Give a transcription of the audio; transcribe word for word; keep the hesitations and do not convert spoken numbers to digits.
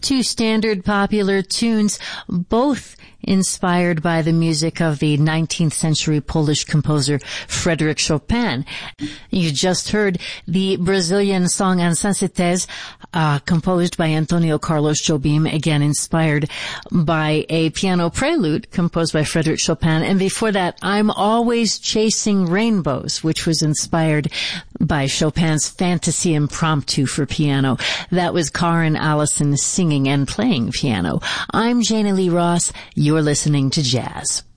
two standard popular tunes, both inspired by the music of the nineteenth century Polish composer Frédéric Chopin. You just heard the Brazilian song Insensites, uh, composed by Antonio Carlos Jobim, again inspired by a piano prelude composed by Frédéric Chopin. And before that, I'm Always Chasing Rainbows, which was inspired by Chopin's Fantasy Impromptu for piano. That was Karen Allison singing and playing piano. I'm Jana Lee Ross. You're listening to Jazz.